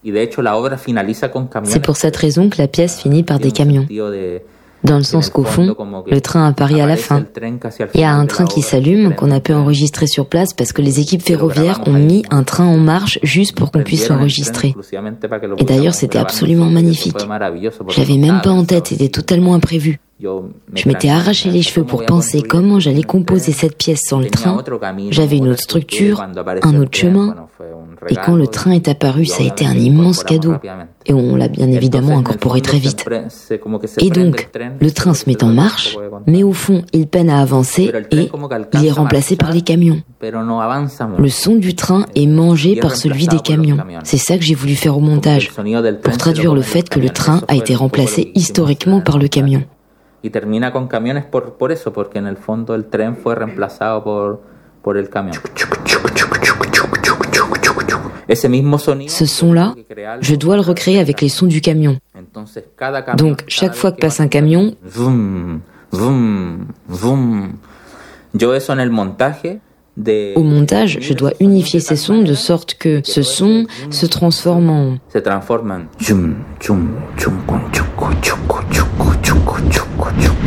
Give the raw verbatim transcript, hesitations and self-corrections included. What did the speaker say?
C'est pour cette raison que la pièce finit par des camions. Dans le sens qu'au fond, le train apparaît à la fin. Il y a un train qui s'allume, qu'on a pu enregistrer sur place parce que les équipes ferroviaires ont mis un train en marche juste pour qu'on puisse l'enregistrer. Et d'ailleurs, c'était absolument magnifique. Je l'avais même pas en tête, c'était totalement imprévu. Je m'étais arraché les cheveux pour penser comment j'allais composer cette pièce sans le train. J'avais une autre structure, un autre chemin. Et quand le train est apparu, ça a été un immense cadeau. Et on l'a bien évidemment incorporé très vite. Et donc, le train se met en marche, mais au fond, il peine à avancer et il est remplacé par les camions. Le son du train est mangé par celui des camions. C'est ça que j'ai voulu faire au montage, pour traduire le fait que le train a été remplacé historiquement par le camion. Y termina con camiones por, por eso, porque en el fondo el tren fue reemplazado por, por el camión. Ce son-là, je dois le recréer avec les sons du camion. Donc, chaque fois que passe un camion, vroom, vroom, vroom. Yo eso en el montaje. Au montage, je dois unifier ces sons de sorte que ce son se transforme en... Se transforme en...